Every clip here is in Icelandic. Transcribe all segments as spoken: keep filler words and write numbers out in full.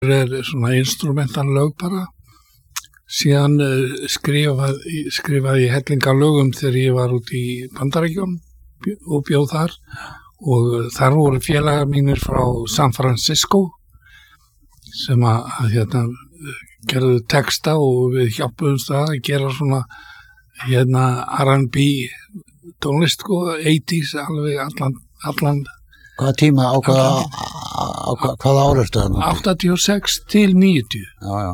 er svona instrumental lög bara. Síðan uh, skrifaði, skrifaði ég hellinga lögum þegar ég var út í Bandaríkjunum og bjóð þar og þar voru félagar mínir frá San Francisco sem að, að hérna, gerðu texta og við hjálpuðumst að gera svona hérna R and B tónlist, sko, eighties, alveg allan, allan Hvaða tíma, á hvaða, á hvaða, hvaða ár ertu þarna? áttatíu og sex til níutíu. Já, já.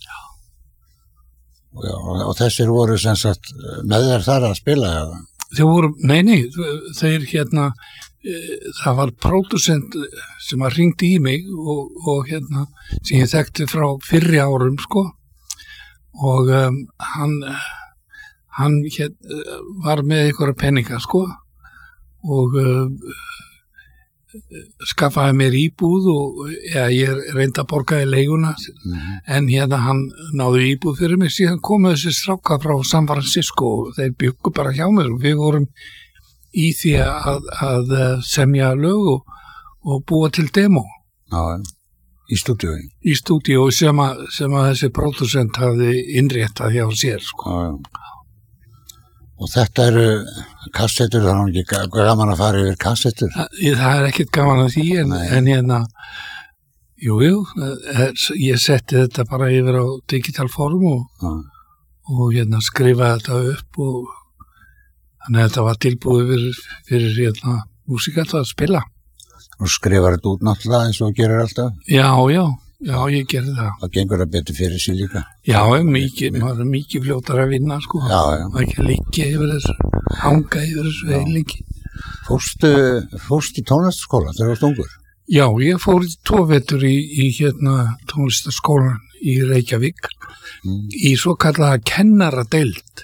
Já, og þessir voru sem sagt með þér þar að spila eða? Þeir voru, nei, nei, þeir hérna, e, það var pródusent sem að hringdi í mig og, og hérna, sem ég þekkti frá fyrri árum, sko, og um, hann, hann hérna, var með einhverja peninga, sko, og um, skaffaði mér íbúð og ja, ég reyndi að borga í leiguna mm-hmm. en hérna hann náði íbúð fyrir mig, síðan komu þessi strákar frá San Francisco og þeir byggu bara hjá mér og við vorum í því að, að semja lög og, og búa til demo. Já, í stúdíói. Í stúdíói sem að, sem að þessi pródusent hafði innréttað hjá sér, sko. Já, já. Og þetta eru kassettur, það er ekki gaman að fara yfir kassettur? Það, það er ekkert gaman að því, en, en hérna, jú, jú, ég setti þetta bara yfir á digital form og, ja. og hérna skrifaði þetta upp og þannig að þetta var tilbúið fyrir, fyrir hérna, músíkall að spila. Og skrifar þetta út náttúrulega eins og gerir alltaf? Já, já. Já, ég gerði það. Það gengur að betur fyrir sig líka. Já, mikið, maður er mikið fljótar að vinna, sko. Já, já. Það er ekki að liggja yfir þessu, hanga yfir þessu heilingi. Fórstu, fórstu í tónlistaskóla þegar þú varst ungur? Já, ég fór í tvo vetur í, í hérna tónlistaskólan í Reykjavík, mm. í svo kallaða kennaradeild.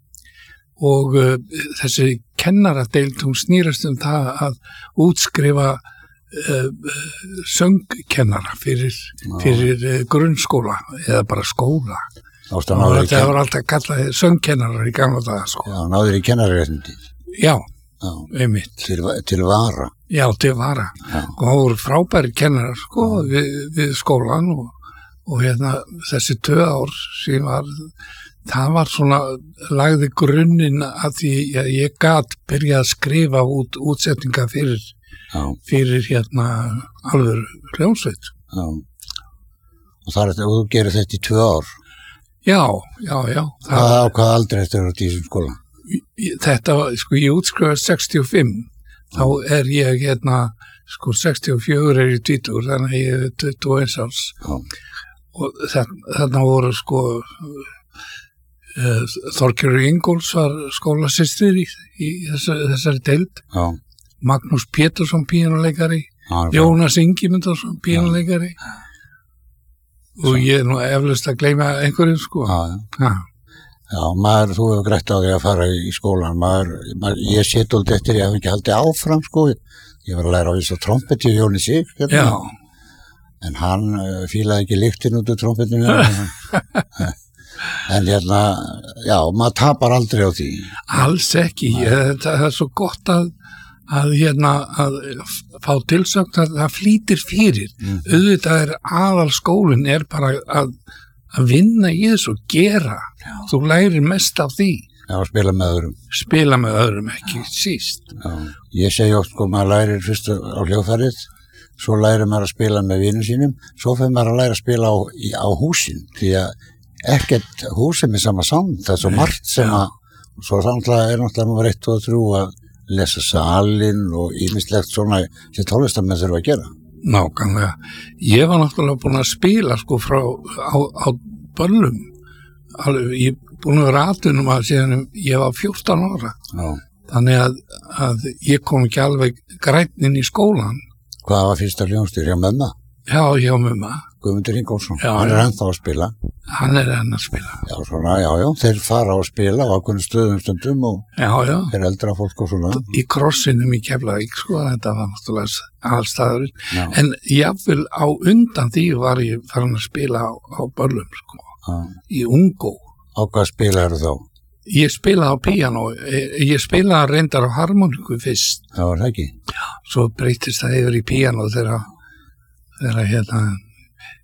Og uh, þessi kennaradeild, hún snýrast um það að útskrifa Uh, söngkennara fyrir, fyrir uh, grunnskóla eða bara skóla og þetta var alltaf kallað söngkennarar í gamla daga, sko. Já, náður í kennararéttindi. Já, Já. einmitt. Til, til vara. Já, til vara. Já. Og það voru frábæri kennarar, sko, við, við skólan og, og hérna þessi tvö ár sem var, það var svona, lagði grunninn að því að ég gat byrjað að skrifa út útsetninga fyrir Já. fyrir hérna alveg hljómsveit. Já. Og það er þetta, og þú gerir þetta í tvö ár? Já, já, já. Hvað á hvað aldrei þetta er á þessum skóla? Þetta var, sko, ég útskrifaði sextíu og fimm, þá er ég hérna, sko, sextíu og fjögur er ég tvítugur, þannig að ég er tuttugu og eins árs. Já. Og þarna voru, sko, uh, Þorgerður Ingólfs var skólasystir í, í þessari, þessari deild. Já. Magnús Pétursson píanuleikari, Jónas Ingimundarsson píanuleikari og ég er nú eflaust að gleyma einhverjum, sko. Já, já. Já, maður, þú hefur grætt á því að fara í skólan, maður, maður ég set út eftir, ég hef ekki haldið áfram, sko, ég var að læra á þess að trompeti og Jóni Sig, hérna. Já. En hann uh, fílaði ekki lyktin út úr trompetinu. En hérna, já, maður tapar aldrei á því. Alls ekki, ég, það er svo gott að að hérna að fá tilsagt að það flýtir fyrir. Mm. Auðvitað er aðal skólinn er bara að, að vinna í þessu og gera. Já. Þú lærir mest af því. Já, spila með öðrum. Spila með öðrum, ekki síst. Já, ég segi oft, sko, maður lærir fyrst á hljóðfærið, svo lærir maður að spila með vinum sínum, svo fyrir maður að læra að spila á, í, á húsin, því að ekkert húsin er sama saman, það er svo margt sem að, svo náttúrulega er náttúrulega nummer eitt og þrjú að lesa salin og ýmislegt svona sem tónlistamenn þurfa að gera. Nákvæmlega. Ég var náttúrulega búin að spila, sko, frá á, á böllum. Alveg, ég búin að vera atvinnum að síðan ég var fjórtán ára. Já. Þannig að, að ég kom ekki alveg grænn inn í skólan. Hvað var fyrsta hljómsdýr hjá mömmu? Já, hjá mömmu. Guðmundur Ingólfsson. Já, hann er ennþá að spila. Hann er ennþá að spila. Já, svona, já, já, þeir fara að spila á ákveðnum stöðum stundum og já, já. Þeir eldra fólk og svona. Í krossinum í Keflavík, sko, þetta var náttúrulega aðalstaðurinn. En jafnvel á undan því var ég farin að spila á, á böllum, sko, já. Í Ungó. Á hvað spilaðu þá? Ég spilaði á píanó, ég spilaði reyndar á harmoniku fyrst. Það var það ekki? Já, svo breytist það yfir í píanó þegar, þegar hérna